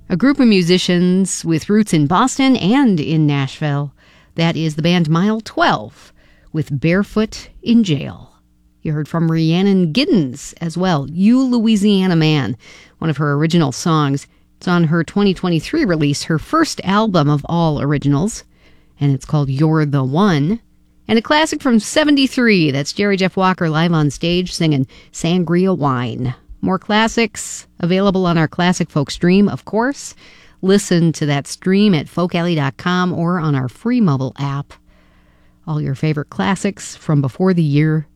A group of musicians with roots in Boston and in Nashville. That is the band Mile 12 with Barefoot in Jail. You heard from Rhiannon Giddens as well, You Louisiana Man, one of her original songs. It's on her 2023 release, her first album of all originals, and it's called You're the One. And a classic from 73, that's Jerry Jeff Walker live on stage singing Sangria Wine. More classics available on our Classic Folk stream, of course. Listen to that stream at folkalley.com or on our free mobile app. All your favorite classics from before the year